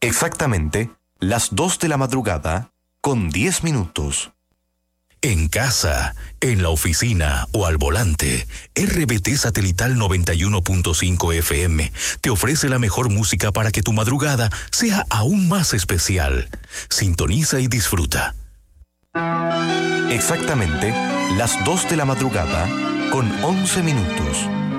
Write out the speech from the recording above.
Exactamente las 2 de la madrugada con 10 minutos. En casa, en la oficina o al volante, RBT Satelital 91.5 FM te ofrece la mejor música para que tu madrugada sea aún más especial. Sintoniza y disfruta. Exactamente las 2 de la madrugada con 11 minutos.